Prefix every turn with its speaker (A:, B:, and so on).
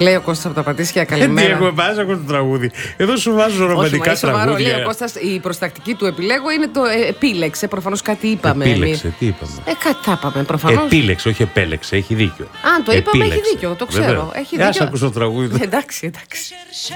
A: Λέει ο Κώστας από τα Πατήσια,
B: Τι
A: καλημέρα.
B: έχουμε πάει, ακούω το τραγούδι. Εδώ σου βάζω ρομαντικά τραγούδια.
A: Λέει ο Κώστας, η προστακτική του επιλέγω είναι το επίλεξε. Προφανώς κάτι είπαμε.
B: Επίλεξε, τι είπαμε.
A: Κάτι θα είπαμε προφανώς.
B: Επίλεξε, όχι επέλεξε, έχει δίκιο.
A: Αν το είπαμε, έχει δίκιο, το ξέρω.
B: Βέβαια.
A: Έχει
B: Ας
A: δίκιο.
B: ακούσω το τραγούδι.
A: Εντάξει.